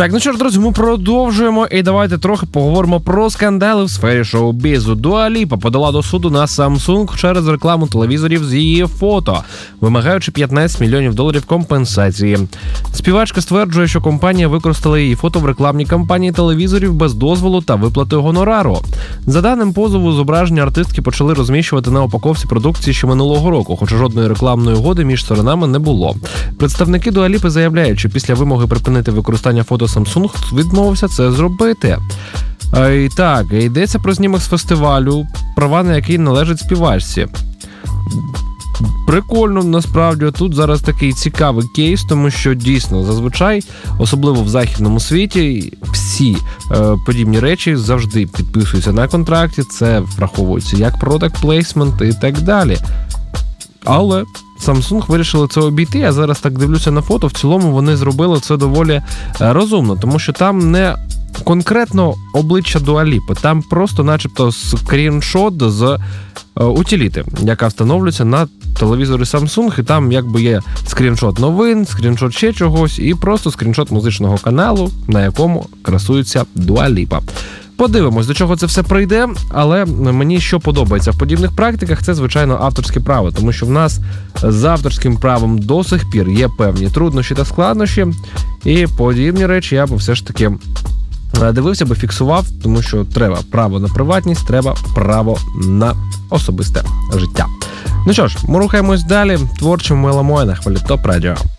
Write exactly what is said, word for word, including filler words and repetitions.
Так, ну що ж, друзі, ми продовжуємо і давайте трохи поговоримо про скандали в сфері шоу-бізу. Дуа Ліпа подала до суду на Samsung через рекламу телевізорів з її фото, вимагаючи п'ятнадцять мільйонів доларів компенсації. Співачка стверджує, що компанія використала її фото в рекламній кампанії телевізорів без дозволу та виплати гонорару. За даним позову, зображення артистки почали розміщувати на упаковці продукції ще минулого року, хоча жодної рекламної угоди між сторонами не було. Представники Дуа Ліпи заявляють, що після вимоги припинити використання фото Samsung відмовився це зробити. І так, йдеться про знімок з фестивалю, права на який належать співачці. Прикольно, насправді, тут зараз такий цікавий кейс, тому що дійсно, зазвичай, особливо в західному світі, всі е, подібні речі завжди підписуються на контракті, це враховується як product placement і так далі. Але Samsung вирішили це обійти, а зараз так дивлюся на фото, в цілому вони зробили це доволі розумно, тому що там не конкретно обличчя Дуа Ліпи, там просто начебто скріншот з утиліти, яка встановлюється на телевізори Samsung, і там якби є скріншот новин, скріншот ще чогось, і просто скріншот музичного каналу, на якому красується Дуа Ліпа. Подивимось, до чого це все прийде, але мені що подобається в подібних практиках, це, звичайно, авторське право, тому що в нас з авторським правом до сих пір є певні труднощі та складнощі, і подібні речі я б все ж таки дивився би, фіксував, тому що треба право на приватність, треба право на особисте життя. Ну що ж, ми рухаємось далі. Творчим Меломой на хвилі Топ Радіо.